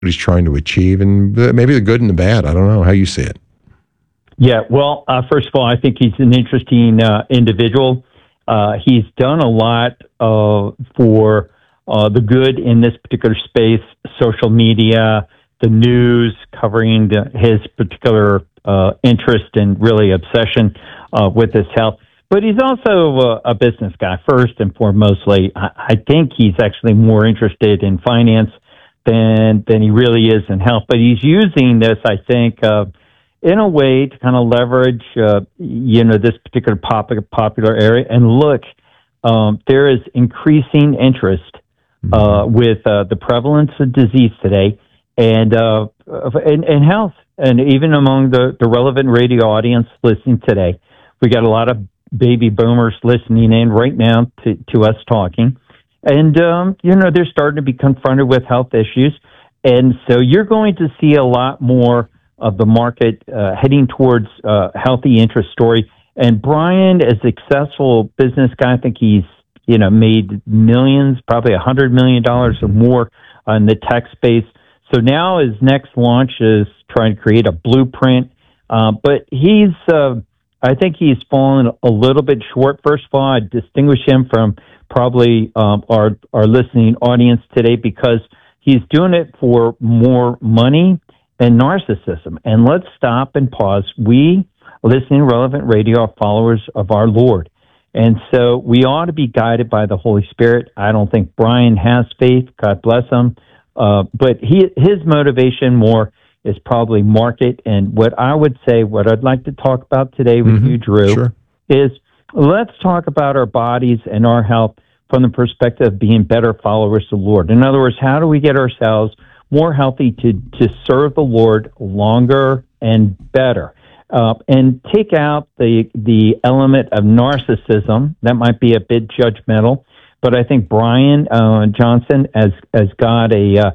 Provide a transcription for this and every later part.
he's trying to achieve, and maybe the good and the bad. I don't know how you see it. Yeah, well, first of all, I think he's an interesting individual. He's done a lot for the good in this particular space, social media, the news, covering his particular interest and really obsession with his health. But he's also a business guy, first and foremostly. I think he's actually more interested in finance than he really is in health. But he's using this, I think, in a way to kind of leverage, this particular popular area. And look, there is increasing interest with the prevalence of disease today and health, and even among the relevant radio audience listening today. We got a lot of baby boomers listening in right now to us talking. And, they're starting to be confronted with health issues. And so you're going to see a lot more of the market heading towards healthy interest story. And Brian, as a successful business guy, I think he's, made millions, probably $100 million or more in the tech space. So now his next launch is trying to create a blueprint. But I think he's fallen a little bit short. First of all, I distinguish him from probably our listening audience today because he's doing it for more money and narcissism. And let's stop and pause. We, listening relevant radio, are followers of our Lord. And so we ought to be guided by the Holy Spirit. I don't think Brian has faith. God bless him. But his motivation more is probably market. And what I would say, what I'd like to talk about today with you, Drew, is let's talk about our bodies and our health from the perspective of being better followers of the Lord. In other words, how do we get ourselves more healthy to serve the Lord longer and better? And take out the element of narcissism. That might be a bit judgmental, but I think Brian Johnson has got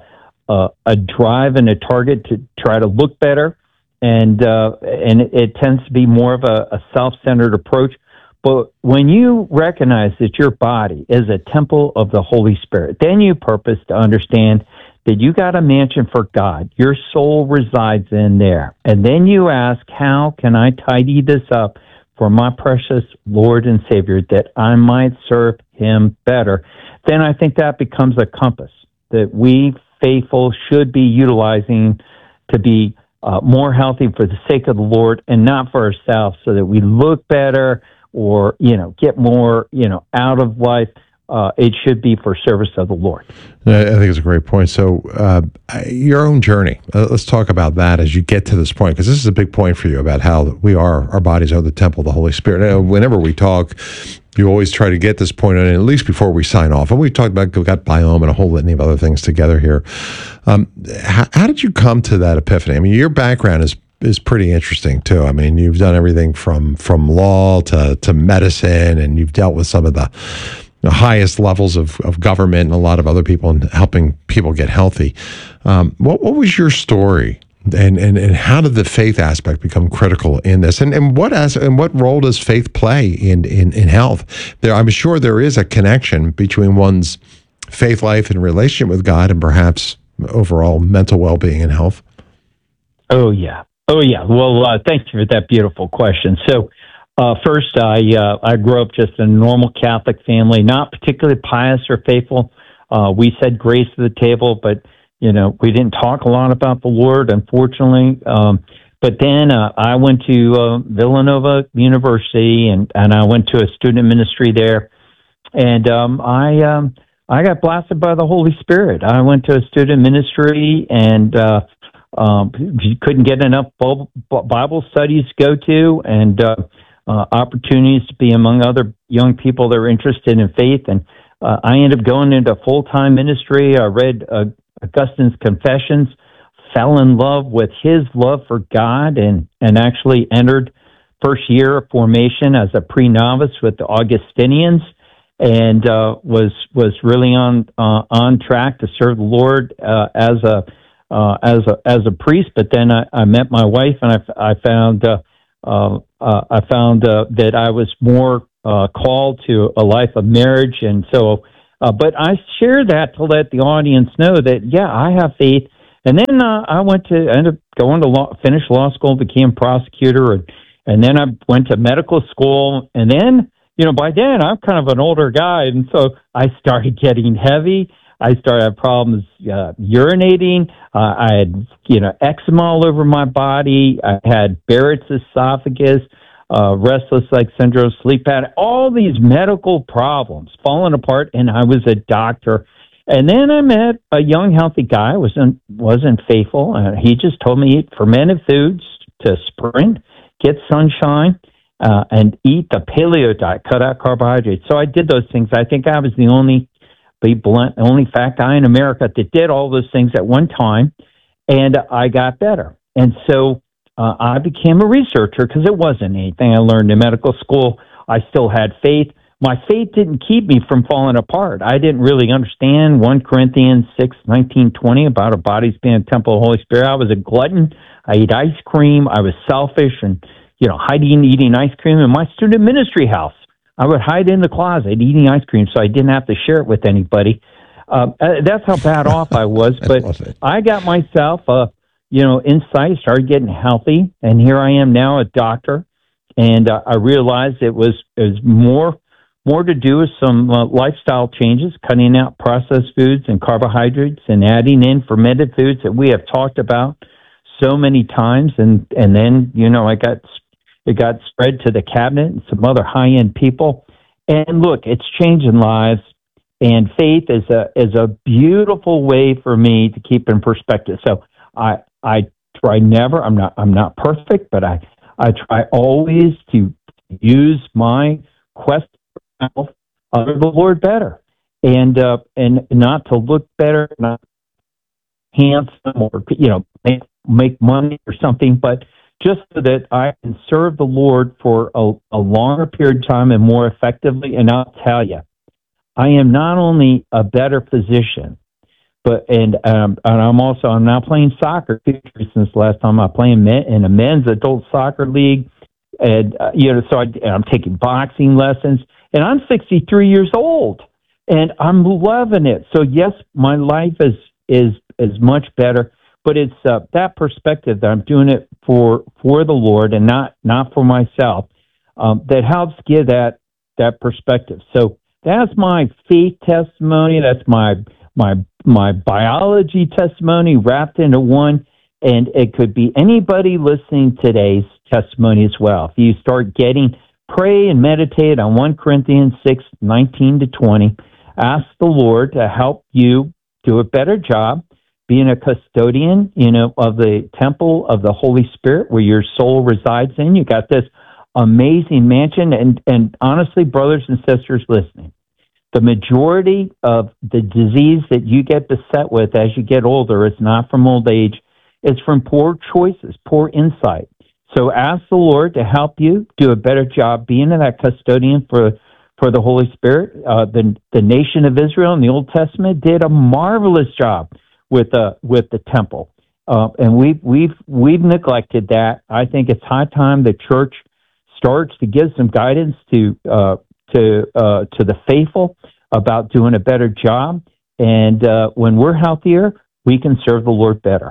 a drive and a target to try to look better, and it tends to be more of a self-centered approach. But when you recognize that your body is a temple of the Holy Spirit, then you purpose to understand that you got a mansion for God. Your soul resides in there. And then you ask, how can I tidy this up for my precious Lord and Savior that I might serve him better? Then I think that becomes a compass that we faithful should be utilizing to be more healthy for the sake of the Lord and not for ourselves so that we look better or, get more, out of life. It should be for service of the Lord. I think it's a great point. So your own journey, let's talk about that as you get to this point, because this is a big point for you about how our bodies are the temple of the Holy Spirit. Whenever we talk, you always try to get this point on, at least before we sign off. And we talked about gut biome and a whole litany of other things together here. How did you come to that epiphany? I mean, your background is pretty interesting too. I mean, you've done everything from law to medicine, and you've dealt with some of the highest levels of government and a lot of other people in helping people get healthy. What was your story, and how did the faith aspect become critical in this? And what role does faith play in health? I'm sure there is a connection between one's faith life and relationship with God and perhaps overall mental well-being and health. Oh yeah. Well, thank you for that beautiful question. So, first, I grew up just in a normal Catholic family, not particularly pious or faithful. We said grace at the table, but, we didn't talk a lot about the Lord, unfortunately. But then I went to Villanova University, and I went to a student ministry there. And I got blasted by the Holy Spirit. I went to a student ministry, and couldn't get enough Bible studies to go to, and opportunities to be among other young people that are interested in faith. And I ended up going into full-time ministry. I read Augustine's Confessions, fell in love with his love for God, and actually entered first year of formation as a pre-novice with the Augustinians, and was really on track to serve the Lord as a priest. But then I met my wife, and I found that I was more called to a life of marriage. And so, but I share that to let the audience know that, yeah, I have faith, And then I ended up going to finish law school, became prosecutor, and then I went to medical school. And then, by then I'm kind of an older guy. And so I started getting heavy. I started having problems urinating. I had, eczema all over my body. I had Barrett's esophagus, restless leg syndrome, sleep apnea, all these medical problems falling apart. And I was a doctor. And then I met a young, healthy guy. Wasn't faithful. He just told me eat fermented foods to sprint, get sunshine, and eat the paleo diet, cut out carbohydrates. So I did those things. I think I was the only fat guy in America that did all those things at one time, and I got better. And so I became a researcher because it wasn't anything I learned in medical school. I still had faith. My faith didn't keep me from falling apart. I didn't really understand 1 Corinthians 6:19-20 about our bodies being a temple of the Holy Spirit. I was a glutton. I ate ice cream. I was selfish and, hiding eating ice cream in my student ministry house. I would hide in the closet eating ice cream so I didn't have to share it with anybody. That's how bad off I was. But I got myself, insight, started getting healthy, and here I am now, a doctor. And I realized it was more to do with some lifestyle changes, cutting out processed foods and carbohydrates and adding in fermented foods that we have talked about so many times. And then, it got spread to the cabinet and some other high-end people. And look, it's changing lives. And faith is a beautiful way for me to keep in perspective. So I try never, I'm not perfect, but I try always to use my quest for the Lord better, and not to look better, not handsome, or make money or something, but just so that I can serve the Lord for a longer period of time and more effectively. And I'll tell you, I am not only a better physician, and I'm now playing soccer since last time I played in a men's adult soccer league, and so I'm taking boxing lessons, and I'm 63 years old, and I'm loving it. So yes, my life is much better, but it's that perspective that I'm doing it for the Lord and not for myself, that helps give that perspective. So that's my faith testimony. That's my biology testimony wrapped into one, and it could be anybody listening today's testimony as well. If you start pray and meditate on 1 Corinthians 6:19-20, ask the Lord to help you do a better job being a custodian, of the temple of the Holy Spirit where your soul resides in. You got this amazing mansion, and honestly, brothers and sisters listening, the majority of the disease that you get beset with as you get older is not from old age. It's from poor choices, poor insight. So ask the Lord to help you do a better job being that custodian for the Holy Spirit. The nation of Israel in the Old Testament did a marvelous job with the temple, and we've neglected that. I think it's high time the church starts to give some guidance to the faithful about doing a better job. And when we're healthier, we can serve the Lord better.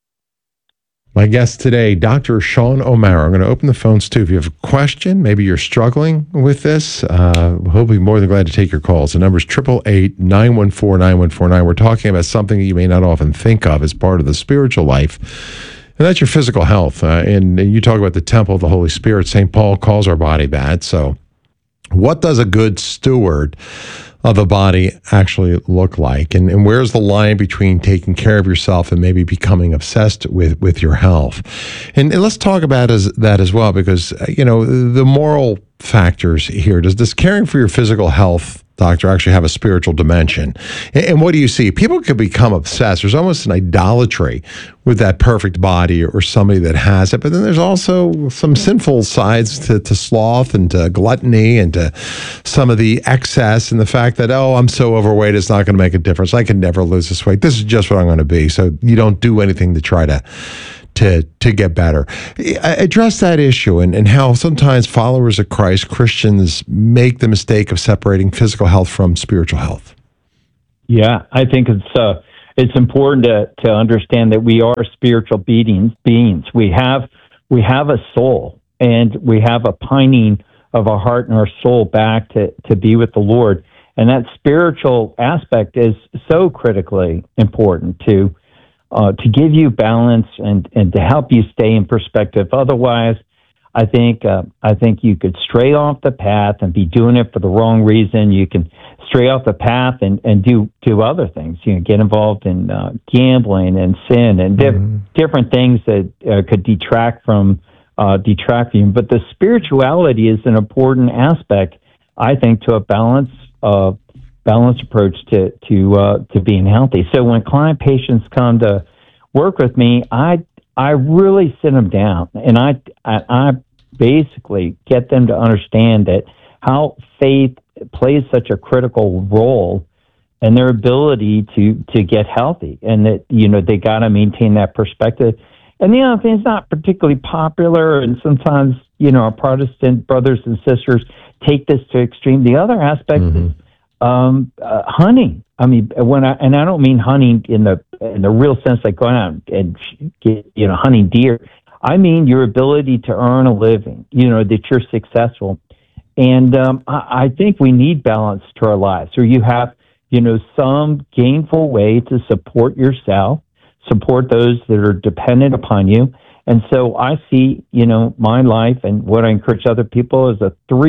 My guest today, Dr. Sean O'Mara. I'm going to open the phones too. If you have a question, maybe you're struggling with this, we'll be more than glad to take your calls. The number is 888-914-9149. We're talking about something that you may not often think of as part of the spiritual life, and that's your physical health. And you talk about the temple of the Holy Spirit. St. Paul calls our body that. So what does a good steward of a body actually look like? And where's the line between taking care of yourself and maybe becoming obsessed with your health? And let's talk about that as well, because, the moral factors here. Does this caring for your physical health, doctor, actually have a spiritual dimension? And what do you see? People could become obsessed. There's almost an idolatry with that perfect body or somebody that has it. But then there's also some sinful sides to sloth and to gluttony and to some of the excess and the fact that, I'm so overweight, it's not going to make a difference. I can never lose this weight. This is just what I'm going to be. So you don't do anything to try to get better. Address that issue and how sometimes followers of Christ, Christians, make the mistake of separating physical health from spiritual health. Yeah, I think it's important to understand that we are spiritual beings. We have a soul, and we have a pining of our heart and our soul back to be with the Lord. And that spiritual aspect is so critically important to give you balance and to help you stay in perspective. Otherwise, I think you could stray off the path and be doing it for the wrong reason. You can stray off the path and do other things. You know, get involved in gambling and sin and different things that could detract from you. But the spirituality is an important aspect, I think, to a balanced approach to being healthy. So when client patients come to work with me, I really sit them down, and I basically get them to understand that how faith plays such a critical role in their ability to get healthy, and that, you know, they got to maintain that perspective. And the other thing, it's not particularly popular, and sometimes, you know, our Protestant brothers and sisters take this to extreme. The other aspect is hunting. I mean, I don't mean hunting in the real sense, like going out and get, you know, hunting deer. I mean your ability to earn a living, you know, that you're successful. And I think we need balance to our lives. So you have, you know, some gainful way to support yourself, support those that are dependent upon you. And so I see, you know, my life and what I encourage other people is a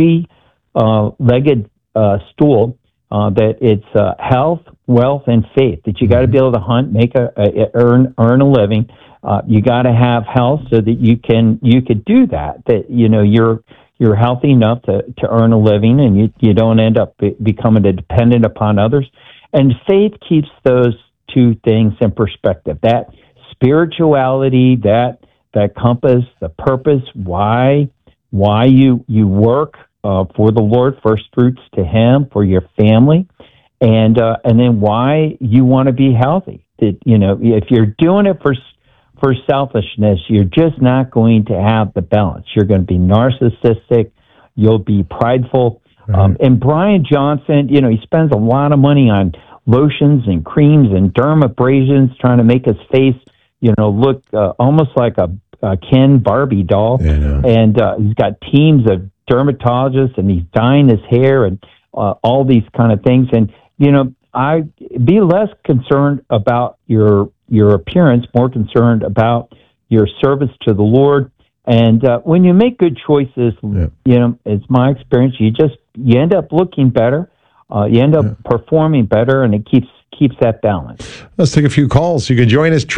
three-legged stool. That it's health, wealth, and faith. That you got to be able to hunt, earn a living. You got to have health so that you could do that. That, you know, you're healthy enough to earn a living, and you don't end up becoming dependent upon others. And faith keeps those two things in perspective. That spirituality, that compass, the purpose, why you work. For the Lord, first fruits to Him, for your family, and then why you want to be healthy. That, you know, if you're doing it for selfishness, you're just not going to have the balance. You're going to be narcissistic. You'll be prideful. Right. And Brian Johnson, you know, he spends a lot of money on lotions and creams and dermabrasions, trying to make his face, you know, look almost like a Ken Barbie doll. Yeah. And he's got teams of dermatologist, and he's dyeing his hair and all these kind of things. And, you know, I be less concerned about your appearance, more concerned about your service to the Lord. And when you make good choices, you know, it's my experience, you end up looking better, you end up performing better, and it keeps that balance. Let's take a few calls. You can join us,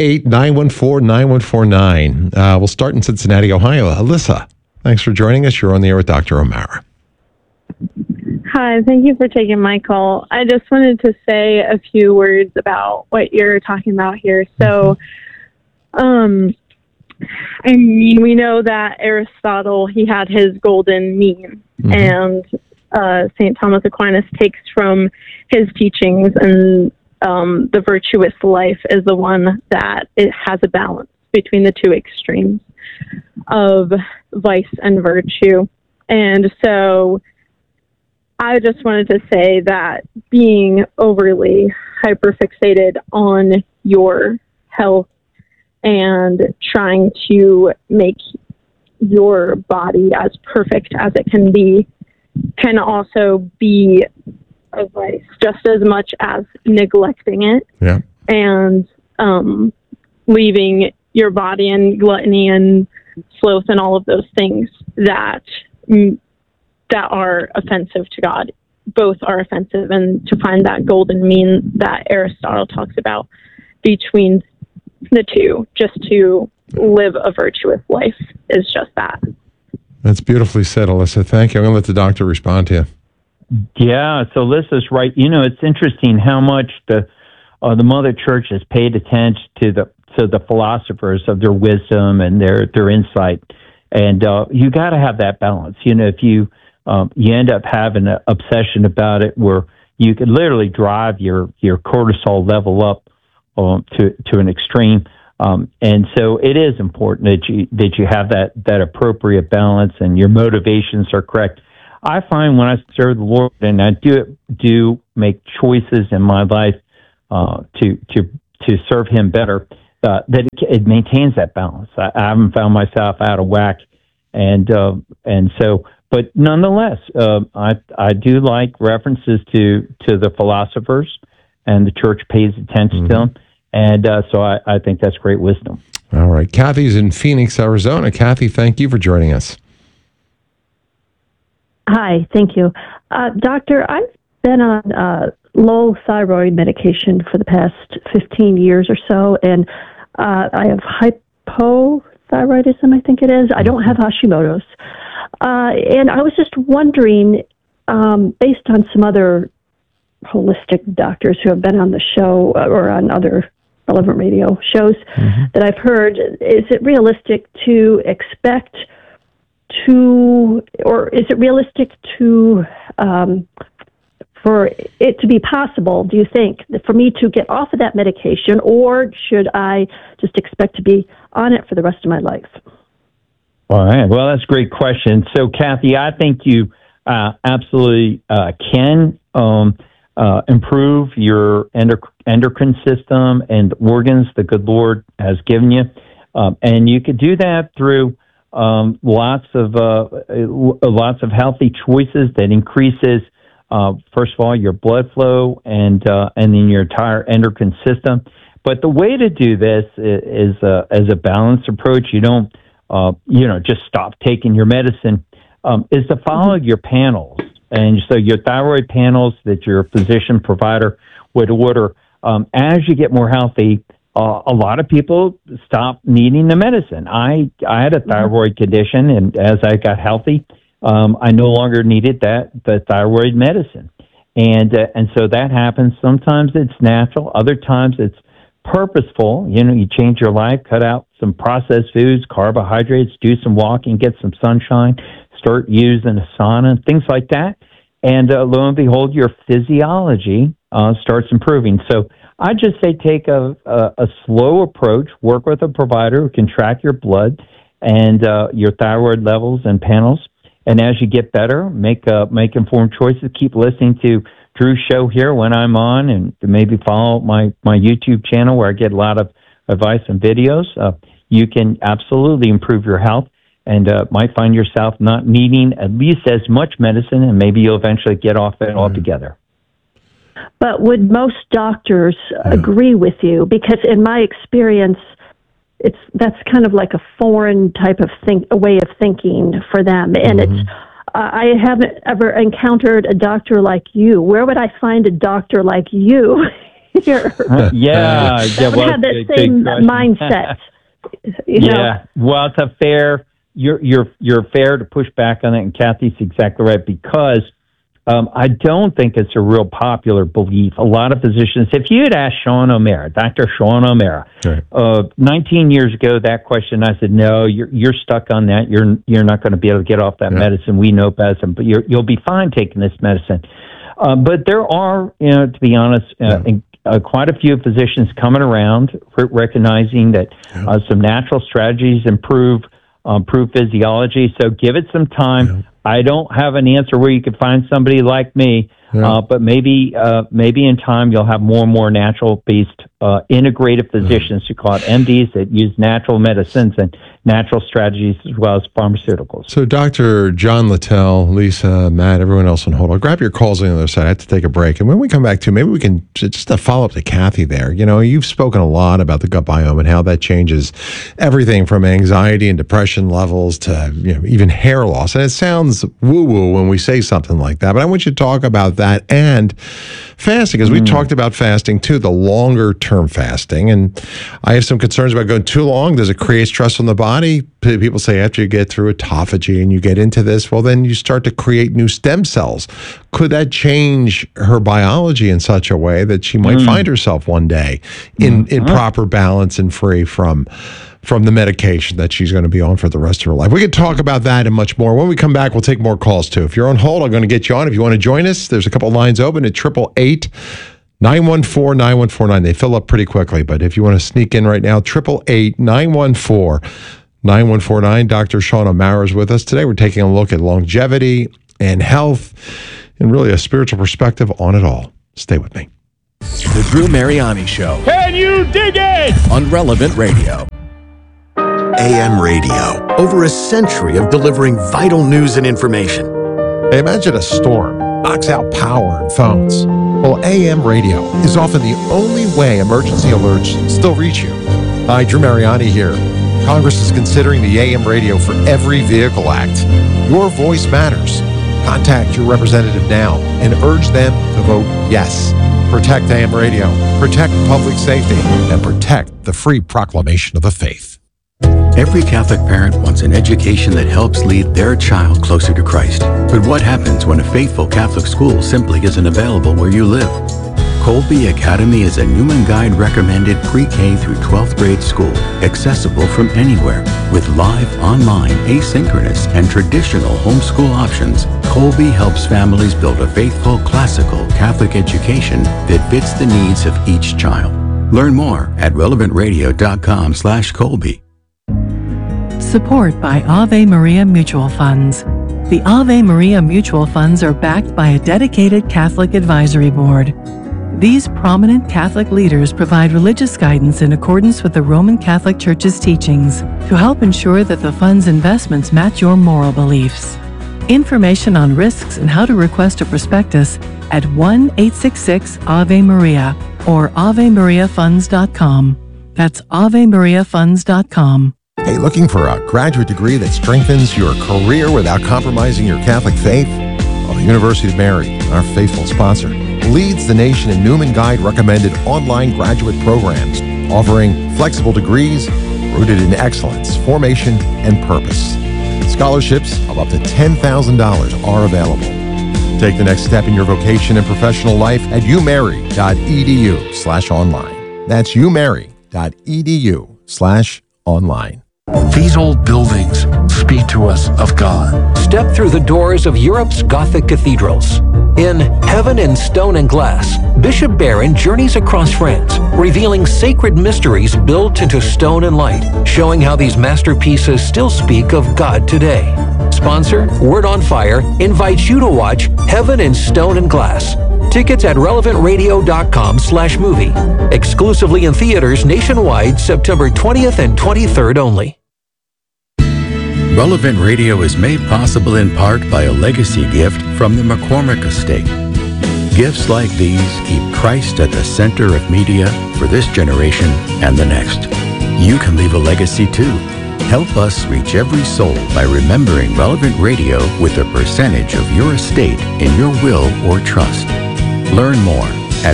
888-914-9149. We'll start in Cincinnati, Ohio. Alyssa, thanks for joining us. You're on the air with Dr. O'Mara. Hi, thank you for taking my call. I just wanted to say a few words about what you're talking about here. So, I mean, we know that Aristotle, he had his golden mean, and St. Thomas Aquinas takes from his teachings, and the virtuous life is the one that it has a balance between the two extremes of vice and virtue. And so I just wanted to say that being overly hyperfixated on your health and trying to make your body as perfect as it can be can also be a vice just as much as neglecting it. Yeah. And leaving your body in gluttony and sloth and all of those things that are offensive to God. Both are offensive, and to find that golden mean that Aristotle talks about between the two, just to live a virtuous life, is just that. That's beautifully said, Alyssa. Thank you. I'm going to let the doctor respond to you. Yeah, so Alyssa's right. You know, it's interesting how much the Mother Church has paid attention to the philosophers of their wisdom and their insight, and you got to have that balance. You know, if you end up having an obsession about it, where you could literally drive your cortisol level up to an extreme, and so it is important that you have that appropriate balance and your motivations are correct. I find when I serve the Lord and I do make choices in my life to serve him better, that it maintains that balance. I haven't found myself out of whack, and so, but nonetheless, I do like references to the philosophers, and the church pays attention to them, and so I think that's great wisdom. All right, Kathy's in Phoenix, Arizona. Kathy, thank you for joining us. Hi, thank you. Doctor, I've been on low thyroid medication for the past 15 years or so, and I have hypothyroidism, I think it is. I don't have Hashimoto's. And I was just wondering, based on some other holistic doctors who have been on the show or on other relevant radio shows that I've heard, is it realistic to expect or is it realistic to, for it to be possible, do you think, for me to get off of that medication, or should I just expect to be on it for the rest of my life? All right. Well, that's a great question. So, Kathy, I think you absolutely can improve your endocrine system and organs the good Lord has given you. And you could do that through lots of healthy choices that increases, first of all, your blood flow and then your entire endocrine system. But the way to do this is as a balanced approach. You don't, just stop taking your medicine. Is to follow your panels, and so your thyroid panels that your physician provider would order. As you get more healthy, a lot of people stop needing the medicine. I had a thyroid condition, and as I got healthy, I no longer needed the thyroid medicine, and so that happens. Sometimes it's natural, other times it's purposeful. You change your life, cut out some processed foods, carbohydrates, do some walking, get some sunshine, start using a sauna, things like that, and lo and behold, your physiology starts improving. So I just say take a slow approach, work with a provider who can track your blood and your thyroid levels and panels. And as you get better, make informed choices. Keep listening to Drew's show here when I'm on, and maybe follow my YouTube channel where I get a lot of advice and videos. You can absolutely improve your health and might find yourself not needing at least as much medicine, and maybe you'll eventually get off it altogether. But would most doctors agree with you? Because in my experience, that's kind of like a foreign type of a way of thinking for them, and it's. I haven't ever encountered a doctor like you. Where would I find a doctor like you here? That would have that same mindset. Yeah. Well, it's a fair. You're fair to push back on it, and Kathy's exactly right, because I don't think it's a real popular belief. A lot of physicians, if you had asked Sean O'Mara, Dr. Sean O'Mara, 19 years ago, that question, I said, no, you're stuck on that. You're not going to be able to get off that medicine. We know better, but you'll be fine taking this medicine. But there are, to be honest, quite a few physicians coming around, recognizing that some natural strategies improve physiology. So give it some time. I don't have an answer where you can find somebody like me, but maybe in time you'll have more and more natural-based integrative physicians, who call it MDs, that use natural medicines and natural strategies as well as pharmaceuticals. So Dr. John Littell, Lisa, Matt, everyone else on hold, I'll grab your calls on the other side. I have to take a break. And when we come back to, maybe we can just a follow-up to Kathy there. You've spoken a lot about the gut biome and how that changes everything from anxiety and depression levels to even hair loss. And it sounds woo-woo when we say something like that, but I want you to talk about that and fasting, because we talked about fasting too, the longer-term fasting. And I have some concerns about going too long. Does it create stress on the body? People say after you get through autophagy and you get into this, well, then you start to create new stem cells. Could that change her biology in such a way that she might find herself one day in proper balance and free from the medication that she's going to be on for the rest of her life? We could talk about that and much more. When we come back, we'll take more calls too. If you're on hold, I'm going to get you on. If you want to join us, there's a couple of lines open at 888-914-9149. They fill up pretty quickly, but if you want to sneak in right now, 888-914-9149. Dr. Sean O'Mara is with us today. We're taking a look at longevity and health and really a spiritual perspective on it all. Stay with me. The Drew Mariani Show. Can you dig it? On Relevant Radio. AM radio, over a century of delivering vital news and information. Hey, imagine a storm knocks out power and phones. Well, AM radio is often the only way emergency alerts still reach you. Hi, Drew Mariani here. Congress is considering the AM radio for Every Vehicle Act. Your voice matters. Contact your representative now and urge them to vote yes. Protect AM radio, protect public safety, and protect the free proclamation of the faith. Every Catholic parent wants an education that helps lead their child closer to Christ. But what happens when a faithful Catholic school simply isn't available where you live? Colby Academy is a Newman Guide recommended pre-K through 12th grade school, accessible from anywhere. With live, online, asynchronous, and traditional homeschool options, Colby helps families build a faithful, classical Catholic education that fits the needs of each child. Learn more at relevantradio.com/Colby. Support by Ave Maria Mutual Funds. The Ave Maria Mutual Funds are backed by a dedicated Catholic advisory board. These prominent Catholic leaders provide religious guidance in accordance with the Roman Catholic Church's teachings to help ensure that the fund's investments match your moral beliefs. Information on risks and how to request a prospectus at 1-866-AVE-MARIA or AveMariaFunds.com. That's AveMariaFunds.com. Hey, looking for a graduate degree that strengthens your career without compromising your Catholic faith? Well, the University of Mary, our faithful sponsor, leads the nation in Newman Guide recommended online graduate programs, offering flexible degrees rooted in excellence, formation, and purpose. Scholarships of up to $10,000 are available. Take the next step in your vocation and professional life at umary.edu/online. That's umary.edu/online. These old buildings speak to us of God. Step through the doors of Europe's Gothic cathedrals. In Heaven in Stone and Glass, Bishop Barron journeys across France, revealing sacred mysteries built into stone and light, showing how these masterpieces still speak of God today. Sponsor, Word on Fire, invites you to watch Heaven in Stone and Glass. Tickets at relevantradio.com/movie. Exclusively in theaters nationwide, September 20th and 23rd only. Relevant Radio is made possible in part by a legacy gift from the McCormick Estate. Gifts like these keep Christ at the center of media for this generation and the next. You can leave a legacy too. Help us reach every soul by remembering Relevant Radio with a percentage of your estate in your will or trust. Learn more at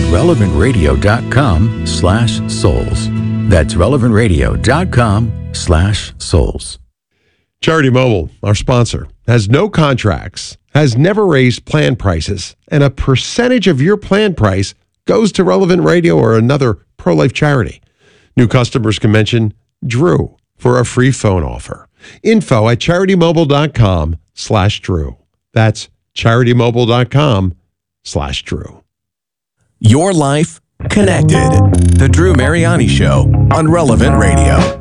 relevantradio.com/souls. That's relevantradio.com/souls. Charity Mobile, our sponsor, has no contracts, has never raised plan prices, and a percentage of your plan price goes to Relevant Radio or another pro-life charity. New customers can mention Drew for a free phone offer. Info at CharityMobile.com/Drew. That's CharityMobile.com/Drew. Your life connected. The Drew Mariani Show on Relevant Radio.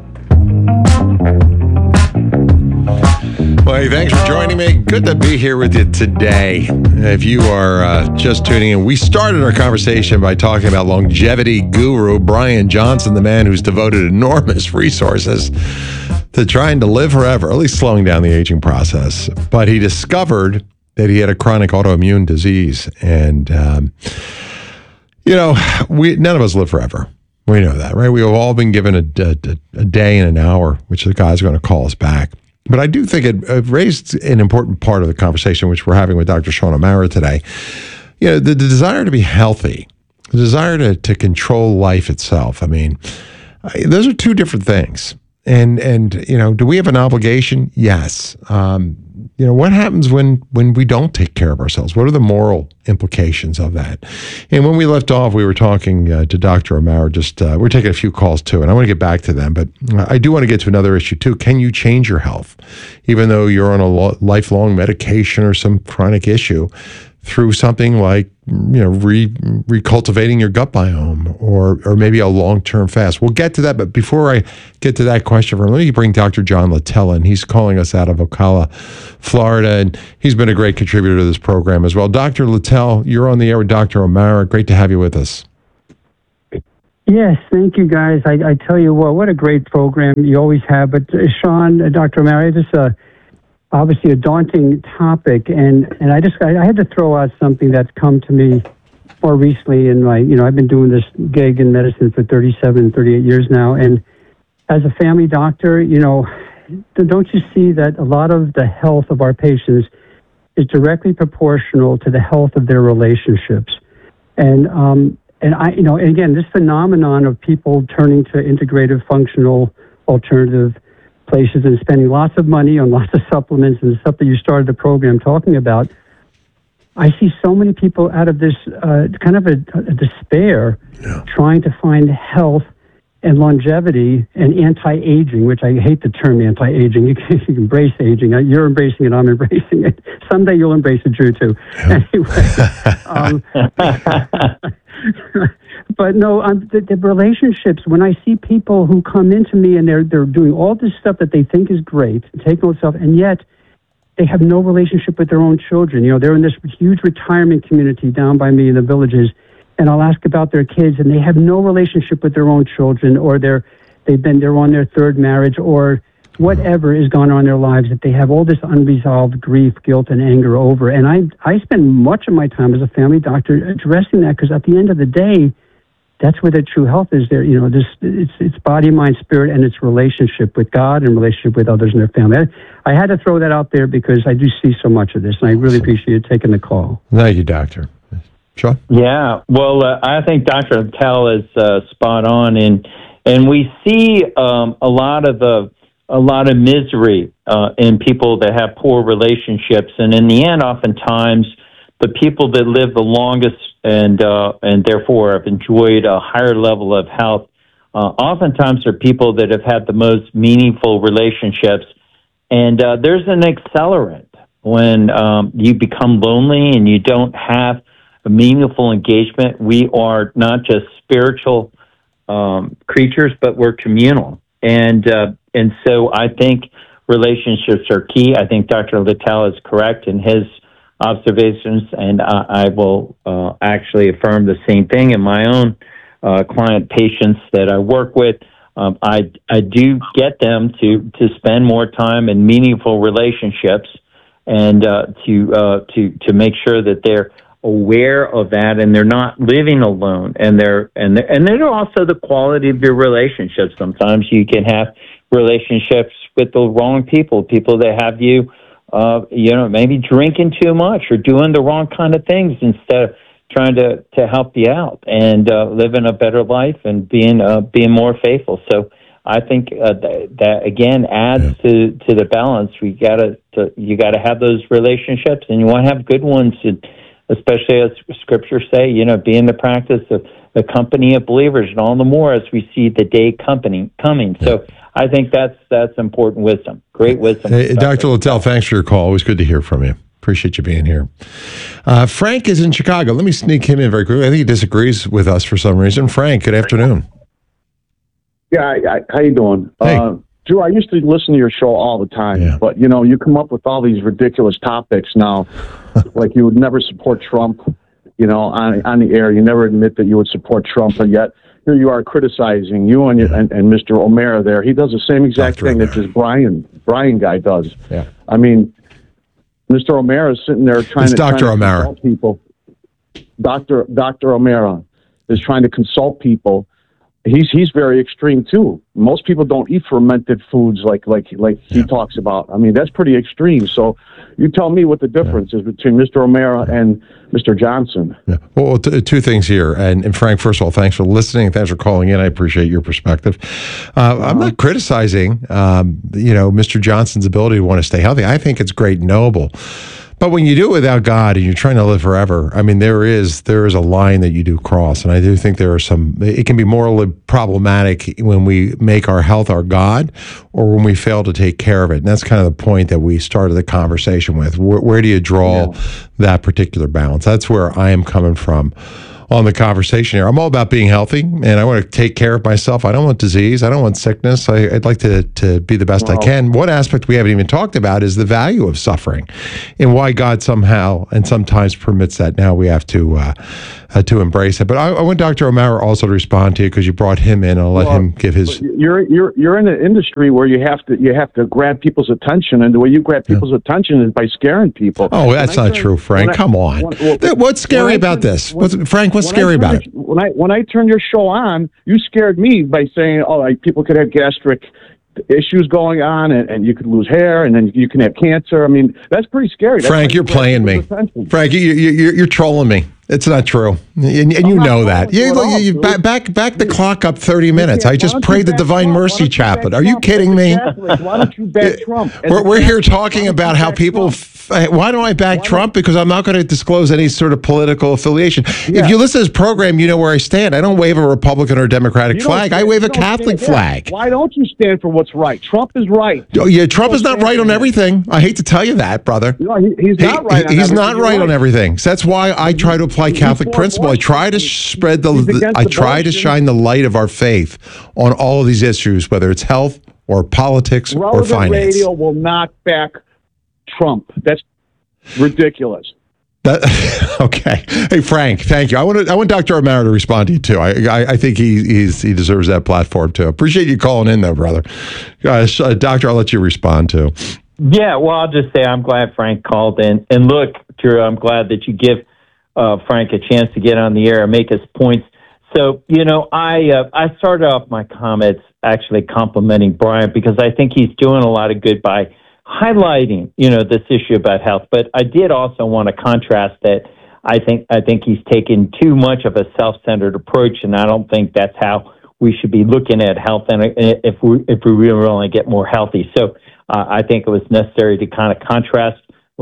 Well, hey, thanks for joining me. Good to be here with you today. If you are just tuning in, we started our conversation by talking about longevity guru Brian Johnson, the man who's devoted enormous resources to trying to live forever, at least slowing down the aging process. But he discovered that he had a chronic autoimmune disease. And, none of us live forever. We know that, right? We have all been given a day and an hour, which the guy's going to call us back. But I do think it raised an important part of the conversation, which we're having with Dr. Sean O'Mara today. You know, the desire to be healthy, the desire to control life itself. I mean, those are two different things. And do we have an obligation? Yes. What happens when we don't take care of ourselves? What are the moral implications of that? And when we left off, we were talking to Dr. O'Mara. We're taking a few calls too, and I want to get back to them. But I do want to get to another issue too. Can you change your health, even though you're on a lifelong medication or some chronic issue, through something like recultivating your gut biome or maybe a long-term fast? We'll get to that, but before I get to that question, let me bring Dr. John Littell in. He's calling us out of Ocala, Florida, and he's been a great contributor to this program as well. Dr. Littell, you're on the air with Dr. O'Mara. Great to have you with us. Yes, thank you, guys. I tell you what a great program you always have. But Sean, Dr. O'Mara, this is obviously a daunting topic, and I had to throw out something that's come to me more recently in my, I've been doing this gig in medicine for 38 years now, and as a family doctor, don't you see that a lot of the health of our patients is directly proportional to the health of their relationships? And I, and again, this phenomenon of people turning to integrative, functional, alternative places and spending lots of money on lots of supplements and stuff that you started the program talking about, I see so many people out of this kind of a despair trying to find health and longevity and anti-aging, which I hate the term anti-aging. You can embrace aging. You're embracing it. I'm embracing it. Someday you'll embrace it, Drew, too. Anyway. But no, the relationships, when I see people who come into me and they're doing all this stuff that they think is great, taking all this stuff, and yet they have no relationship with their own children. They're in this huge retirement community down by me in the villages, and I'll ask about their kids, and they have no relationship with their own children, or they're on their third marriage, or whatever is going on in their lives that they have all this unresolved grief, guilt, and anger over. And I spend much of my time as a family doctor addressing that, because at the end of the day, that's where the true health is. There, it's body, mind, spirit, and its relationship with God and relationship with others in their family. I had to throw that out there because I do see so much of this, and I really appreciate you taking the call. Thank you, Doctor. Sean? Yeah, well, I think Dr. Littell is spot on, and we see a lot of misery in people that have poor relationships, and in the end, oftentimes, the people that live the longest and therefore have enjoyed a higher level of health, oftentimes are people that have had the most meaningful relationships, and there's an accelerant when you become lonely and you don't have a meaningful engagement. We are not just spiritual creatures, but we're communal. And so I think relationships are key. I think Dr. Littell is correct in his observations, and I will actually affirm the same thing in my own client patients that I work with. I do get them to spend more time in meaningful relationships, and to make sure that they're aware of that and they're not living alone, and they're also the quality of your relationships. Sometimes you can have relationships with the wrong people that have you maybe drinking too much or doing the wrong kind of things instead of trying to help you out and living a better life and being more faithful. So I think that again adds to the balance. You gotta have those relationships, and you want to have good ones. Especially as scriptures say, be in the practice of the company of believers, and all the more as we see the day coming. So I think that's important wisdom, great wisdom. Hey, Dr. Littell, thanks for your call. Always good to hear from you. Appreciate you being here. Frank is in Chicago. Let me sneak him in very quickly. I think he disagrees with us for some reason. Frank, good afternoon. Yeah, how you doing? Hey. Drew, I used to listen to your show all the time, but you come up with all these ridiculous topics now, like you would never support Trump, on the air. You never admit that you would support Trump, and yet here you are criticizing you and Mr. O'Mara there. He does the same exact thing that this Brian guy does. Yeah. I mean, Mr. O'Mara is sitting there trying to consult people. Dr. O'Mara is trying to consult people. He's very extreme too. Most people don't eat fermented foods like he talks about. I mean, that's pretty extreme. So you tell me what the difference is between Mr. O'Mara and Mr. Johnson. Yeah. Well, two things here. And Frank, first of all, thanks for listening. Thanks for calling in. I appreciate your perspective. I'm not criticizing, Mr. Johnson's ability to want to stay healthy. I think it's great and noble. But when you do it without God and you're trying to live forever, I mean, there is a line that you do cross. And I do think it can be morally problematic when we make our health our God or when we fail to take care of it. And that's kind of the point that we started the conversation with. Where do you draw that particular balance? That's where I am coming from on the conversation here. I'm all about being healthy, and I want to take care of myself. I don't want disease. I don't want sickness. I'd like to be the best I can. One aspect we haven't even talked about is the value of suffering and why God somehow and sometimes permits that. Now we have to embrace it. But I want Dr. O'Mara also to respond to you because you brought him in, and I'll let him give his. You're in an industry where you have to grab people's attention, and the way you grab people's attention is by scaring people. Oh, that's not true, Frank. Come on. What's scary about this? Frank, what's scary about it? When I turned your show on, you scared me by saying, people could have gastric issues going on, and you could lose hair, and then you can have cancer. I mean, that's pretty scary. Frank, you're playing me. Frank, you're trolling me. It's not true, and you know that. You back the clock up 30 minutes. I just prayed the Divine Mercy Chaplet. Are you kidding me? Why don't you back Trump? We're here talking about how people. Why don't I back Trump? Because I'm not going to disclose any sort of political affiliation. If you listen to this program, you know where I stand. I don't wave a Republican or Democratic flag. I wave a Catholic flag. Why don't you stand for what's right? Trump is right. Oh, yeah, Trump is not right on everything. I hate to tell you that, brother. No, he's not right. He's not right on everything. So that's why I try to apply Catholic principle. I try to spread I try to shine the light of our faith on all of these issues, whether it's health or politics or finance. Radio will not back Trump. That's ridiculous. Okay. Hey, Frank, thank you. I want Dr. O'Mara to respond to you, too. I think he deserves that platform, too. Appreciate you calling in, though, brother. Doctor, I'll let you respond, too. Yeah, well, I'll just say I'm glad Frank called in. And look, Drew, I'm glad that you give Frank a chance to get on the air and make his points. So, I started off my comments actually complimenting Brian because I think he's doing a lot of good by highlighting, this issue about health. But I did also want to contrast that I think he's taken too much of a self-centered approach, and I don't think that's how we should be looking at health and if we really want to get more healthy. So I think it was necessary to kind of contrast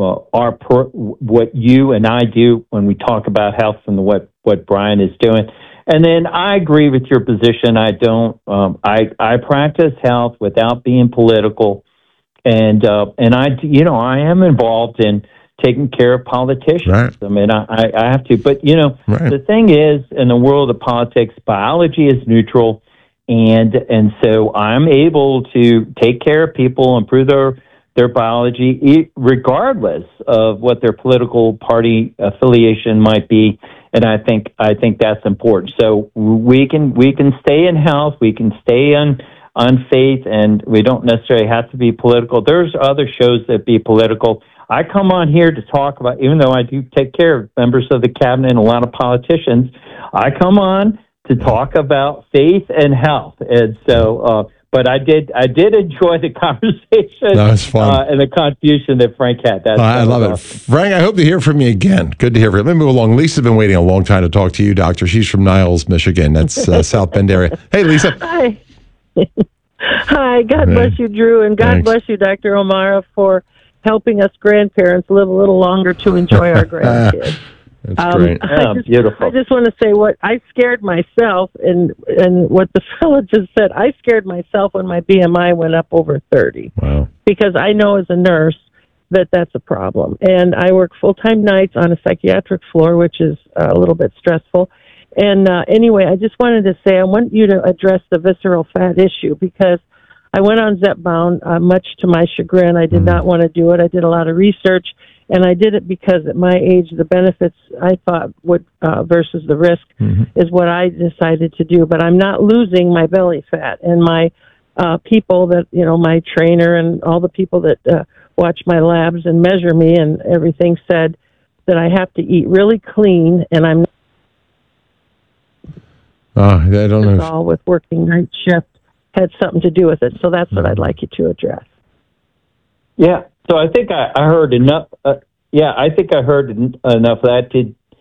what you and I do when we talk about health and what Brian is doing. And then I agree with your position. I don't. I practice health without being political, and I am involved in taking care of politicians. Right. I mean, I have to. But the thing is, in the world of politics, biology is neutral, and so I'm able to take care of people, improve their biology, regardless of what their political party affiliation might be. And I think that's important. So we can stay in health, we can stay on faith, and we don't necessarily have to be political. There's other shows that be political. I come on here to talk about, even though I do take care of members of the cabinet and a lot of politicians, I come on to talk about faith and health. And so, but I did enjoy the conversation. That was fun. And the contribution that Frank had. I love it. Frank, I hope to hear from you again. Good to hear from you. Let me move along. Lisa's been waiting a long time to talk to you, Doctor. She's from Niles, Michigan. That's South Bend area. Hey, Lisa. Hi. Hi. God bless you, Drew, and God bless you, Dr. O'Mara, for helping us grandparents live a little longer to enjoy our grandkids. That's great. Beautiful. I just want to say what I scared myself, and what the fellow just said. I scared myself when my BMI went up over 30. Wow. Because I know as a nurse that's a problem. And I work full-time nights on a psychiatric floor, which is a little bit stressful. And anyway, I just wanted to say I want you to address the visceral fat issue because I went on Zepbound, much to my chagrin. I did not want to do it. I did a lot of research. And I did it because at my age, the benefits I thought would versus the risk is what I decided to do. But I'm not losing my belly fat. And my people that, my trainer and all the people that watch my labs and measure me and everything said that I have to eat really clean. And I'm I don't know. All with working night shift had something to do with it. So that's what I'd like you to address. Yeah. So I think I heard enough. I think I heard enough of that.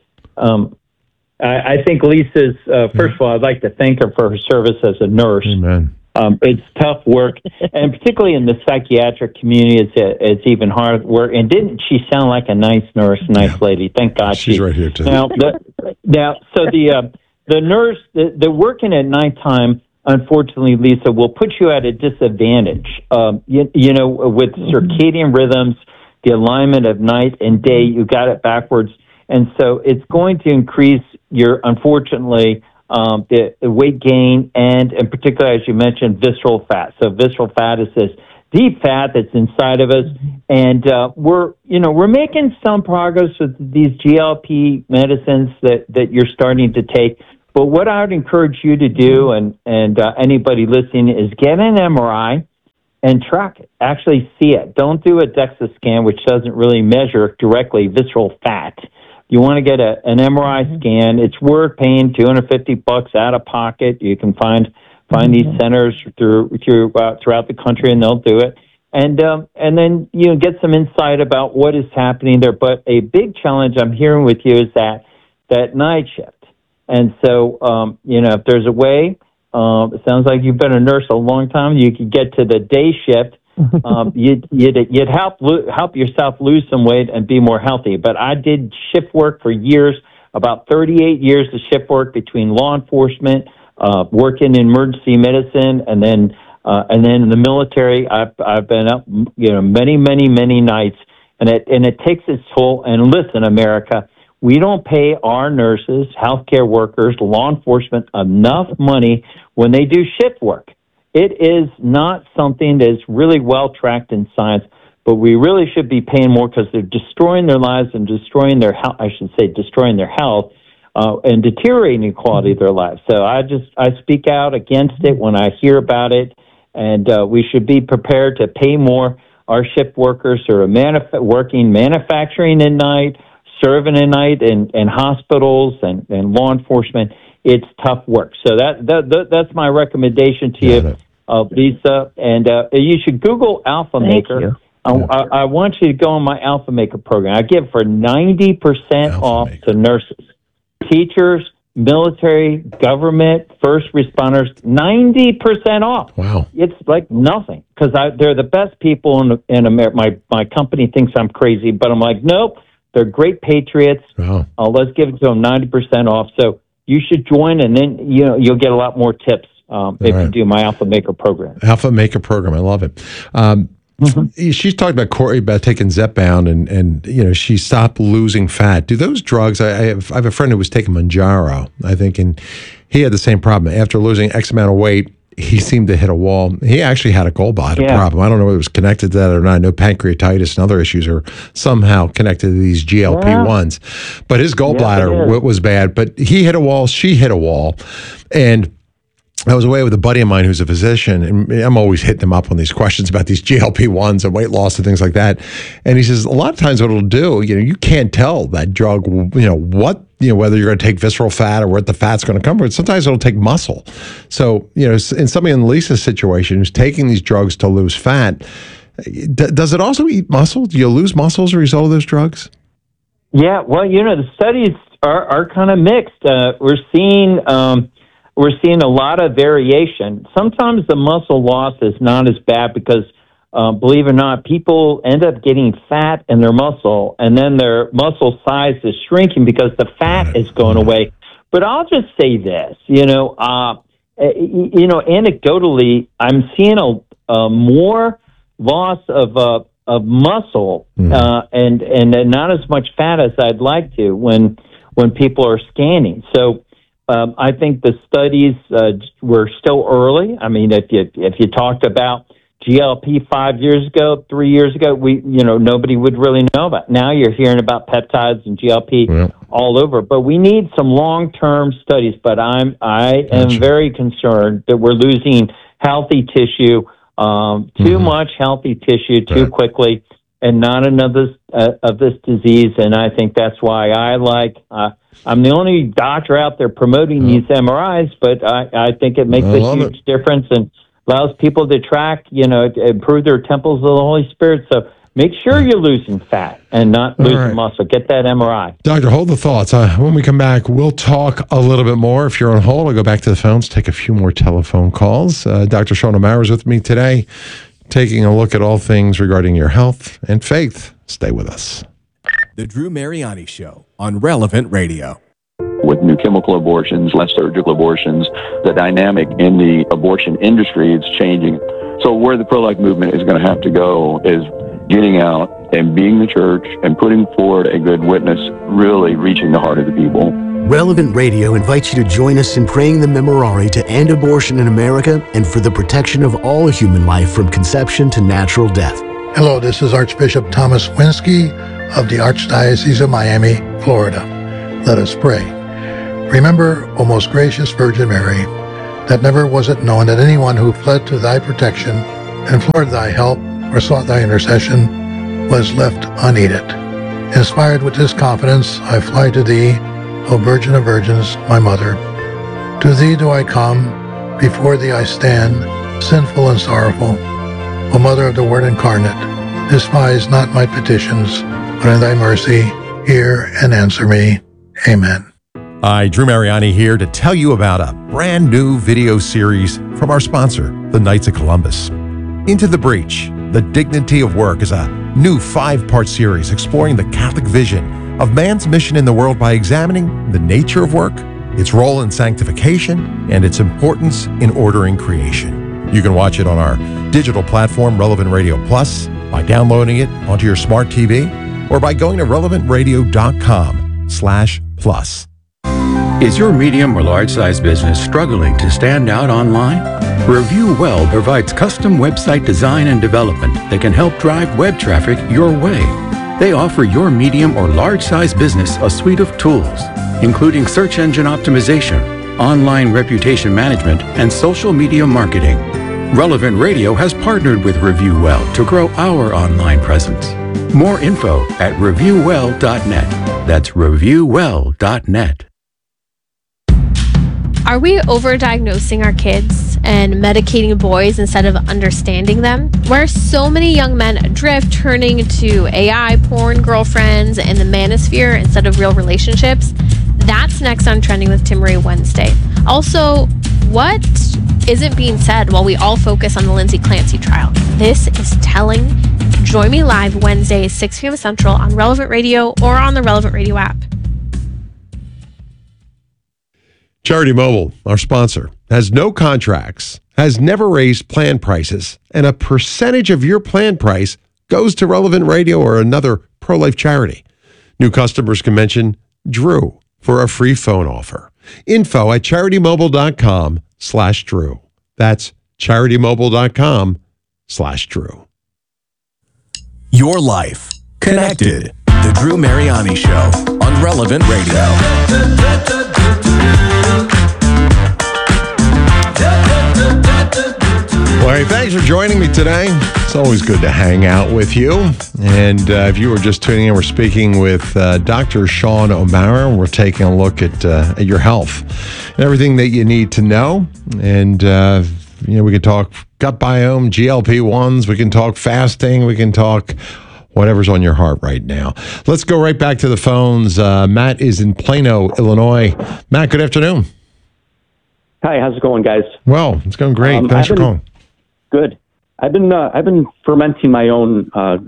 I think Lisa's, first of all, I'd like to thank her for her service as a nurse. Amen. It's tough work, and particularly in the psychiatric community, it's even hard work. And didn't she sound like a nice nurse, nice lady? Thank God she's right here too. So the nurse, the working at nighttime, unfortunately, Lisa, will put you at a disadvantage. With circadian rhythms, the alignment of night and day, you got it backwards. And so it's going to increase you're unfortunately the weight gain and particularly, as you mentioned, visceral fat. So visceral fat is this deep fat that's inside of us, and we're making some progress with these GLP medicines that you're starting to take. But what I would encourage you to do, and anybody listening, is get an MRI and track it. Actually see it. Don't do a DEXA scan, which doesn't really measure directly visceral fat. You want to get an MRI scan. It's worth paying $250 out of pocket. You can find these centers throughout the country, and they'll do it. And then get some insight about what is happening there. But a big challenge I'm hearing with you is that night shift. And so if there's a way, it sounds like you've been a nurse a long time. You could get to the day shift. You'd help yourself lose some weight and be more healthy. But I did shift work for years, about 38 years of shift work between law enforcement, working in emergency medicine, and then in the military. I've been up, many nights, and it takes its toll. And listen, America, we don't pay our nurses, healthcare workers, law enforcement enough money when they do shift work. It is not something that is really well tracked in science, but we really should be paying more because they're destroying their lives and destroying their health. I should say destroying their health and deteriorating the quality of their lives. So I speak out against it when I hear about it, and we should be prepared to pay more. Our shift workers who are working manufacturing at night, serving at night in hospitals and law enforcement. It's tough work. So that's my recommendation to you, Lisa. And you should Google Alpha Maker. I want you to go on my Alpha Maker program. I give for 90% off to nurses, teachers, military, government, first responders. 90% off. Wow, it's like nothing because they're the best people in America. My company thinks I'm crazy, but I'm like, nope, they're great patriots. Wow. Let's give it to them 90% off. So you should join, and then you'll get a lot more tips if you do my Alpha Maker program. Alpha Maker program, I love it. She's talked about Corey about taking Zepbound, and she stopped losing fat. Do those drugs? I have a friend who was taking Mounjaro, I think, and he had the same problem. After losing X amount of weight, he seemed to hit a wall. He actually had a gallbladder problem. I don't know if it was connected to that or not. I know pancreatitis and other issues are somehow connected to these GLP-1s. But his gallbladder was bad. But he hit a wall. She hit a wall. And I was away with a buddy of mine who's a physician, and I'm always hitting him up on these questions about these GLP-1s and weight loss and things like that. And he says, a lot of times what it'll do, you can't tell that drug, whether you're going to take visceral fat or where the fat's going to come from. Sometimes it'll take muscle. So, in somebody in Lisa's situation who's taking these drugs to lose fat, does it also eat muscle? Do you lose muscle as a result of those drugs? Yeah, well, the studies are kind of mixed. We're seeing a lot of variation. Sometimes the muscle loss is not as bad because, believe it or not, people end up getting fat in their muscle, and then their muscle size is shrinking because the fat is going away. But I'll just say this, anecdotally, I'm seeing a more loss of muscle and not as much fat as I'd like to when people are scanning. So. I think the studies were still early. I mean, if you talked about GLP 3 years ago, nobody would really know about. Now you're hearing about peptides and GLP all over. But we need some long-term studies. But I am very concerned that we're losing healthy tissue, too much healthy tissue too quickly, and not enough of this disease. And I think that's why I'm the only doctor out there promoting these MRIs, but I think it makes a huge difference and allows people to track, improve their temples of the Holy Spirit. So make sure you're losing fat and not losing muscle. Get that MRI. Doctor, hold the thoughts. When we come back, we'll talk a little bit more. If you're on hold, I'll go back to the phones, take a few more telephone calls. Dr. Sean O'Mara is with me today, taking a look at all things regarding your health and faith. Stay with us. The Drew Mariani Show on Relevant Radio. With new chemical abortions, less surgical abortions, the dynamic in the abortion industry is changing. So where the pro-life movement is going to have to go is getting out and being the church and putting forward a good witness, really reaching the heart of the people. Relevant Radio invites you to join us in praying the Memorare to end abortion in America and for the protection of all human life from conception to natural death. Hello, this is Archbishop Thomas Winsky of the Archdiocese of Miami, Florida. Let us pray. Remember, O most gracious Virgin Mary, that never was it known that anyone who fled to thy protection, implored thy help, or sought thy intercession was left unaided. Inspired with this confidence, I fly to thee, O Virgin of Virgins, my Mother. To thee do I come, before thee I stand, sinful and sorrowful. O Mother of the Word incarnate, despise not my petitions, but in thy mercy hear and answer me. Amen. Hi, Drew Mariani here to tell you about a brand new video series from our sponsor, the Knights of Columbus. Into the Breach, The Dignity of Work is a new 5-part series exploring the Catholic vision of man's mission in the world by examining the nature of work, its role in sanctification, and its importance in ordering creation. You can watch it on our digital platform, Relevant Radio Plus, by downloading it onto your smart TV, or by going to relevantradio.com/plus. Is your medium or large-size business struggling to stand out online? Review Well provides custom website design and development that can help drive web traffic your way. They offer your medium or large-size business a suite of tools, including search engine optimization, online reputation management, and social media marketing. Relevant Radio has partnered with Review Well to grow our online presence. More info at reviewwell.net. That's reviewwell.net. Are we overdiagnosing our kids and medicating boys instead of understanding them? Where so many young men adrift, turning to AI porn girlfriends and the manosphere instead of real relationships? That's next on Trending with Timmerie Wednesday. Also, what isn't being said while we all focus on the Lindsay Clancy trial? This is telling. Join me live Wednesday, 6 p.m. Central on Relevant Radio or on the Relevant Radio app. Charity Mobile, our sponsor, has no contracts, has never raised plan prices, and a percentage of your plan price goes to Relevant Radio or another pro-life charity. New customers can mention Drew for a free phone offer. Info at CharityMobile.com/Drew. That's CharityMobile.com/Drew. Your life connected. The Drew Mariani Show on Relevant Radio. Well, hey, thanks for joining me today. It's always good to hang out with you. And if you were just tuning in, we're speaking with Dr. Sean O'Mara. We're taking a look at your health and everything that you need to know. And, we can talk gut biome, GLP-1s. We can talk fasting. We can talk whatever's on your heart right now. Let's go right back to the phones. Matt is in Plano, Illinois. Matt, good afternoon. Hi, how's it going, guys? Well, it's going great. Thanks for calling. Good. I've been fermenting my own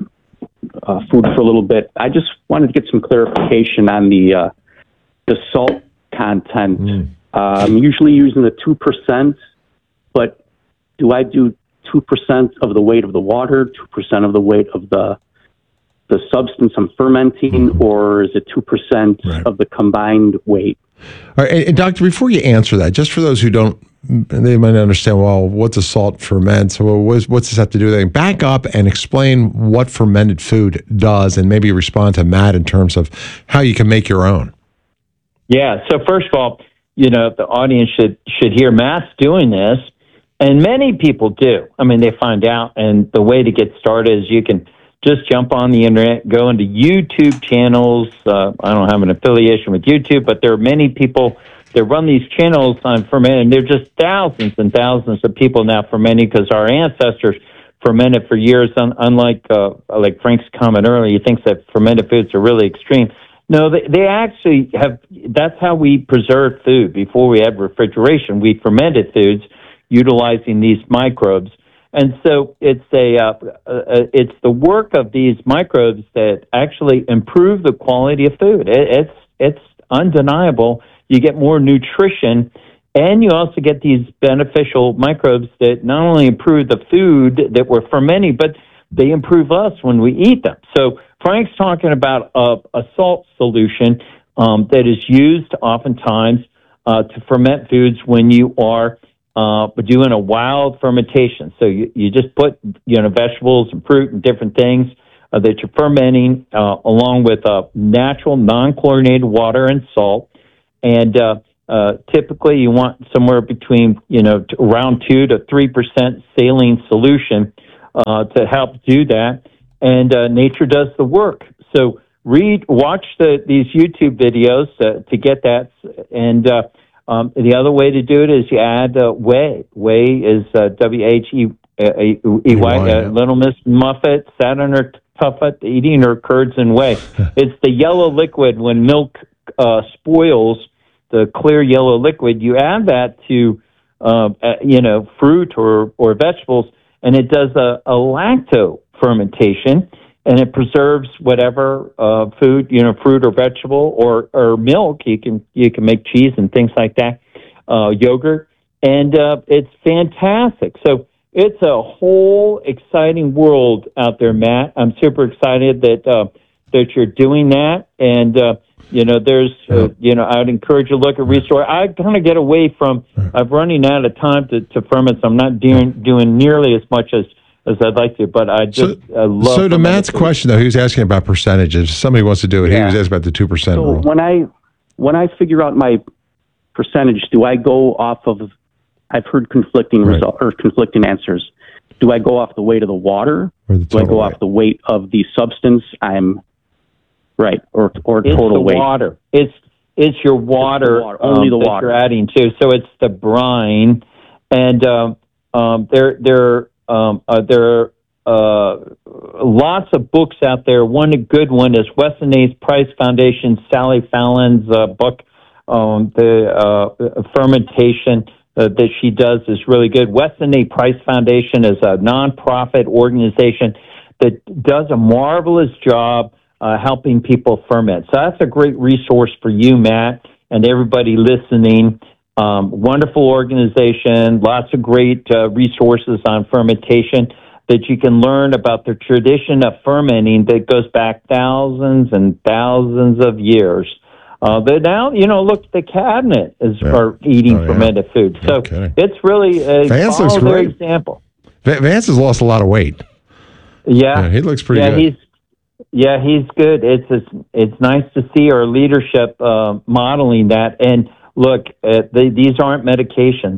food for a little bit. I just wanted to get some clarification on the salt content. I'm usually using the 2%, but do I do 2% of the weight of the water, 2% of the weight of the substance I'm fermenting, or is it 2% of the combined weight? All right, and Doctor, before you answer that, just for those who don't, they might not understand, well, what's a salt ferment? So what's this have to do with anything? Back up and explain what fermented food does, and maybe respond to Matt in terms of how you can make your own. Yeah, so first of all, the audience should hear Matt's doing this, and many people do. I mean, they find out, and the way to get started is you can just jump on the internet, go into YouTube channels. I don't have an affiliation with YouTube, but there are many people that run these channels on fermenting. There are just thousands and thousands of people now fermenting because our ancestors fermented for years. Unlike like Frank's comment earlier, he thinks that fermented foods are really extreme. No, they actually have. That's how we preserve food. Before we had refrigeration, we fermented foods utilizing these microbes. And so it's the work of these microbes that actually improve the quality of food. It's undeniable. You get more nutrition, and you also get these beneficial microbes that not only improve the food that we're fermenting, but they improve us when we eat them. So Frank's talking about a salt solution. that is used oftentimes to ferment foods when you are doing a wild fermentation. So you just put vegetables and fruit and different things that you're fermenting along with natural non-chlorinated water and salt. And typically you want somewhere between around 2 to 3% saline solution to help do that. And nature does the work. So watch these YouTube videos to get that. And the other way to do it is you add whey. Whey is WHEY. Little Miss Muffet sat on her tuffet eating her curds and whey. It's the yellow liquid when milk spoils the clear yellow liquid. You add that to fruit or vegetables, and it does a lacto fermentation. And it preserves whatever food, fruit or vegetable or milk. You can make cheese and things like that, yogurt, and it's fantastic. So it's a whole exciting world out there, Matt. I'm super excited that you're doing that, and there's I would encourage you to look at Restore. I kind of get away from. I'm running out of time to ferment, so I'm not doing nearly as much as I'd like to, but I just love. So to Matt's question, though, he was asking about percentages. If somebody wants to do it, he was asking about the 2% rule. When I figure out my percentage, do I go off of? I've heard conflicting results or conflicting answers. Do I go off the weight of the water? Do I go off the weight of the substance? Or total weight? Water. It's your water. Only the water you're adding to. So it's the brine, and there are lots of books out there. One good one is Weston A. Price Foundation, Sally Fallon's book, the fermentation that she does is really good. Weston A. Price Foundation is a nonprofit organization that does a marvelous job helping people ferment. So that's a great resource for you, Matt, and everybody listening. Wonderful organization, lots of great resources on fermentation that you can learn about the tradition of fermenting that goes back thousands and thousands of years. But now, look, the cabinet are eating fermented food. So it's really Vance looks follow their great. example. Vance has lost a lot of weight. Yeah, he looks pretty good. He's good. It's nice to see our leadership modeling that. And look, these aren't medications.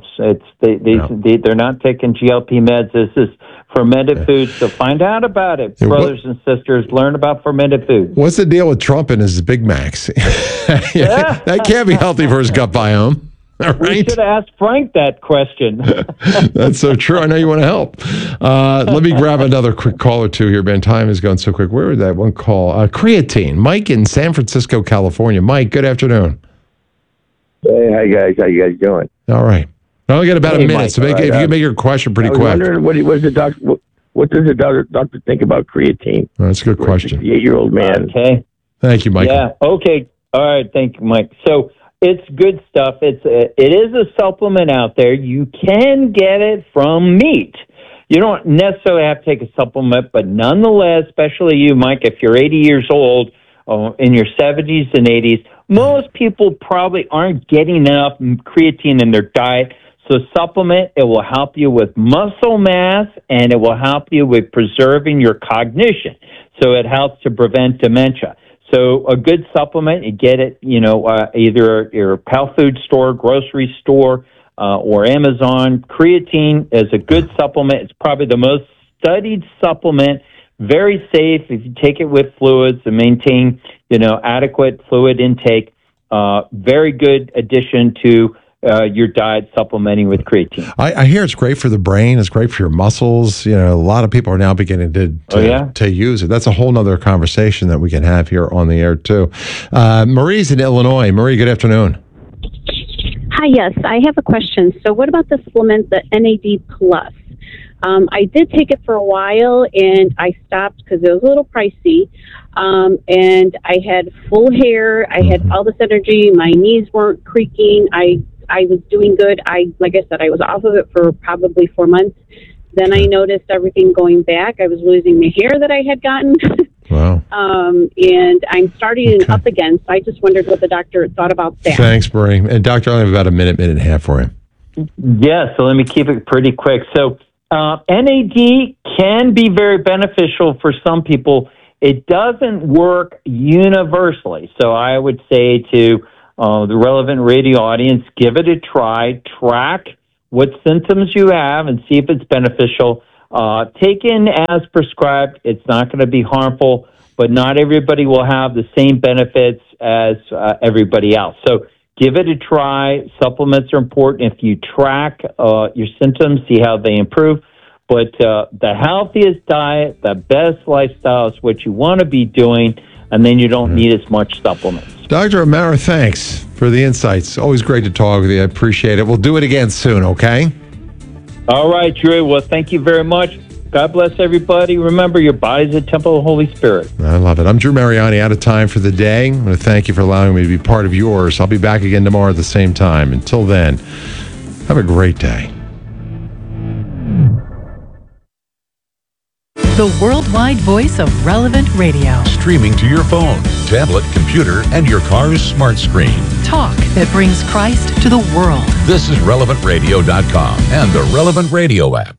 They're not taking GLP meds. This is fermented foods. So find out about it, brothers and sisters. Learn about fermented food. What's the deal with Trump and his Big Macs? That can't be healthy for his gut biome. All right. We should have asked Frank that question. That's so true. I know you want to help. Let me grab another quick call or two here, man. Time is going so quick. Where was that one call? Creatine. Mike in San Francisco, California. Mike, good afternoon. Hey, hi guys. How you guys doing? All right. I only got about a minute, Mike, so if you can make your question pretty quick. I was wondering, what does the doctor think about creatine? Oh, that's a good question. 68-year-old man. Okay. Thank you, Mike. Yeah. Okay. All right. Thank you, Mike. So it's good stuff. It is a supplement out there. You can get it from meat. You don't necessarily have to take a supplement, but nonetheless, especially you, Mike, if you're 80 years old, in your 70s and 80s, most people probably aren't getting enough creatine in their diet. So supplement, it will help you with muscle mass, and it will help you with preserving your cognition. So it helps to prevent dementia. So a good supplement, you get it, either your health food store, grocery store, or Amazon. Creatine is a good supplement. It's probably the most studied supplement. Very safe if you take it with fluids and maintain, adequate fluid intake. Very good addition to your diet, supplementing with creatine. I hear it's great for the brain. It's great for your muscles. A lot of people are now beginning to use it. That's a whole nother conversation that we can have here on the air too. Marie's in Illinois. Marie, good afternoon. Hi, yes, I have a question. So what about the supplement, the NAD Plus? I did take it for a while, and I stopped because it was a little pricey. And I had full hair. I had all this energy. My knees weren't creaking. I was doing good. Like I said, I was off of it for probably 4 months. Then I noticed everything going back. I was losing the hair that I had gotten. Wow. And I'm starting up again. So I just wondered what the doctor thought about that. Thanks, Marie. And Doctor, I only have about a minute and a half for him. Yeah, so let me keep it pretty quick. So NAD can be very beneficial for some people. It doesn't work universally. So I would say to the Relevant Radio audience, give it a try. Track what symptoms you have and see if it's beneficial. Taken as prescribed, it's not going to be harmful, but not everybody will have the same benefits as everybody else. So give it a try. Supplements are important. If you track your symptoms, see how they improve. But the healthiest diet, the best lifestyle is what you want to be doing, and then you don't need as much supplements. Dr. O'Mara, thanks for the insights. Always great to talk with you. I appreciate it. We'll do it again soon, okay? All right, Drew. Well, thank you very much. God bless everybody. Remember, your body's a temple of the Holy Spirit. I love it. I'm Drew Mariani, out of time for the day. I want to thank you for allowing me to be part of yours. I'll be back again tomorrow at the same time. Until then, have a great day. The worldwide voice of Relevant Radio. Streaming to your phone, tablet, computer, and your car's smart screen. Talk that brings Christ to the world. This is RelevantRadio.com and the Relevant Radio app.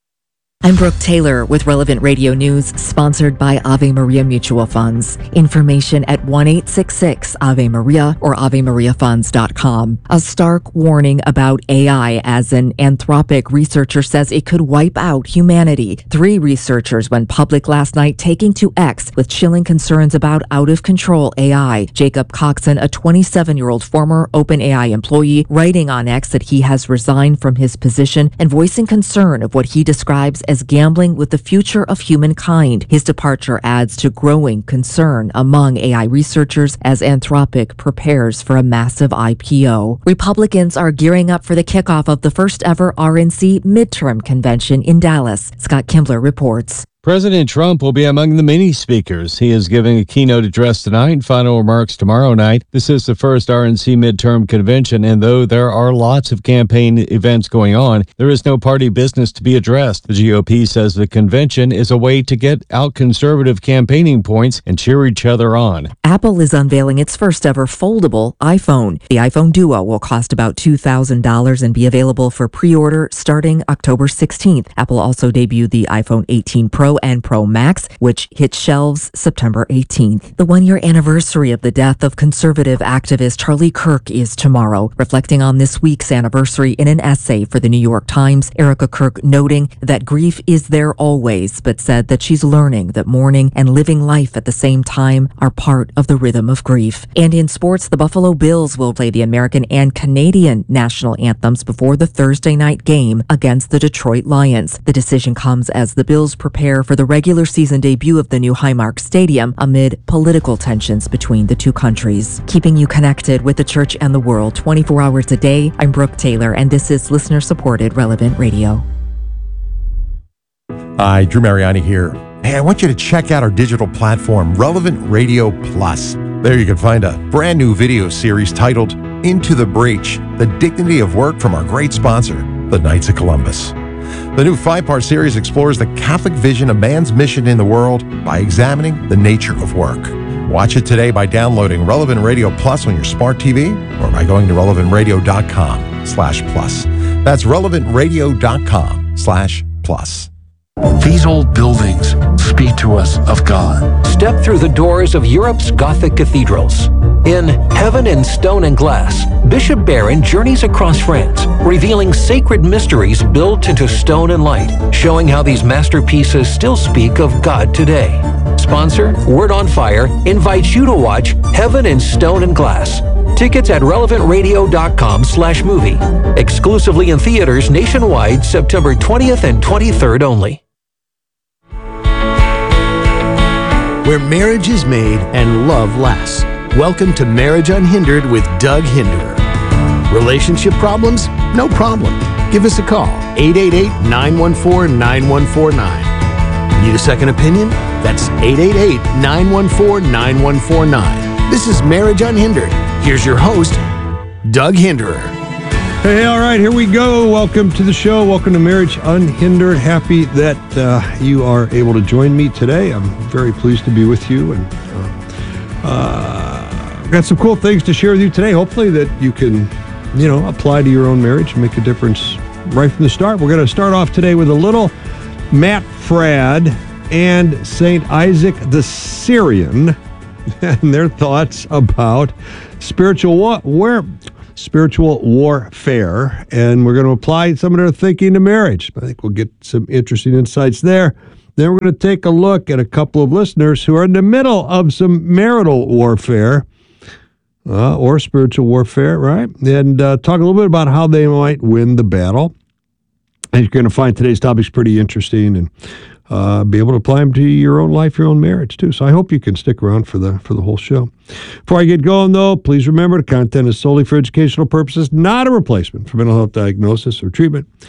I'm Brooke Taylor with Relevant Radio News, sponsored by Ave Maria Mutual Funds. Information at 1-866-AVE-MARIA or AveMariaFunds.com. A stark warning about AI as an Anthropic researcher says it could wipe out humanity. 3 researchers went public last night taking to X with chilling concerns about out-of-control AI. Jacob Coxon, a 27-year-old former OpenAI employee, writing on X that he has resigned from his position and voicing concern of what he describes as gambling with the future of humankind. His departure adds to growing concern among AI researchers as Anthropic prepares for a massive IPO. Republicans are gearing up for the kickoff of the first ever RNC midterm convention in Dallas. Scott Kimbler reports. President Trump will be among the many speakers. He is giving a keynote address tonight and final remarks tomorrow night. This is the first RNC midterm convention, and though there are lots of campaign events going on, there is no party business to be addressed. The GOP says the convention is a way to get out conservative campaigning points and cheer each other on. Apple is unveiling its first ever foldable iPhone. The iPhone Duo will cost about $2,000 and be available for pre-order starting October 16th. Apple also debuted the iPhone 18 Pro and Pro Max, which hit shelves September 18th. The one-year anniversary of the death of conservative activist Charlie Kirk is tomorrow. Reflecting on this week's anniversary in an essay for the New York Times, Erica Kirk noting that grief is there always, but said that she's learning that mourning and living life at the same time are part of the rhythm of grief. And in sports, the Buffalo Bills will play the American and Canadian national anthems before the Thursday night game against the Detroit Lions. The decision comes as the Bills prepare for the regular season debut of the new Highmark Stadium amid political tensions between the two countries. Keeping you connected with the church and the world 24 hours a day, I'm Brooke Taylor, and this is listener-supported Relevant Radio. Hi, Drew Mariani here. Hey, I want you to check out our digital platform, Relevant Radio Plus. There you can find a brand new video series titled Into the Breach, The Dignity of Work from our great sponsor, the Knights of Columbus. The new 5-part series explores the Catholic vision of man's mission in the world by examining the nature of work. Watch it today by downloading Relevant Radio Plus on your smart TV or by going to relevantradio.com/plus. That's relevantradio.com/plus. These old buildings speak to us of God. Step through the doors of Europe's Gothic cathedrals. In Heaven in Stone and Glass, Bishop Barron journeys across France, revealing sacred mysteries built into stone and light, showing how these masterpieces still speak of God today. Sponsor, Word on Fire, invites you to watch Heaven in Stone and Glass. Tickets at relevantradio.com/movie. Exclusively in theaters nationwide, September 20th and 23rd only. Where marriage is made and love lasts. Welcome to Marriage Unhindered with Doug Hinderer. Relationship problems? No problem. Give us a call, 888-914-9149. Need a second opinion? That's 888-914-9149. This is Marriage Unhindered. Here's your host, Doug Hinderer. Hey, all right, here we go. Welcome to the show. Welcome to Marriage Unhindered. Happy that you are able to join me today. I'm very pleased to be with you, and got some cool things to share with you today. Hopefully that you can, apply to your own marriage and make a difference right from the start. We're going to start off today with a little Matt Fradd and St. Isaac the Syrian and their thoughts about spiritual warfare, and we're going to apply some of their thinking to marriage. I think we'll get some interesting insights there. Then we're going to take a look at a couple of listeners who are in the middle of some marital warfare or spiritual warfare, right? And talk a little bit about how they might win the battle. And you're going to find today's topics pretty interesting and be able to apply them to your own life, your own marriage, too. So I hope you can stick around for the whole show. Before I get going, though, please remember the content is solely for educational purposes, not a replacement for mental health diagnosis or treatment.